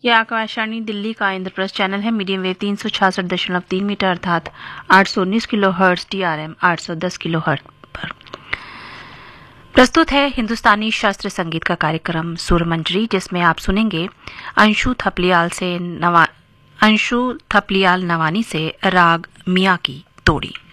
यह आकाशवाणी दिल्ली का इंद्रप्रस्थ चैनल है। मीडियम वेव 366.3 मीटर अर्थात 819 kilo hertz, DRM 810 kilo hertz पर प्रस्तुत है हिंदुस्तानी शास्त्रीय संगीत का कार्यक्रम सुरमंजरी, जिसमें आप सुनेंगे अंशु थपलियाल नवानी से राग मियाँ की तोड़ी।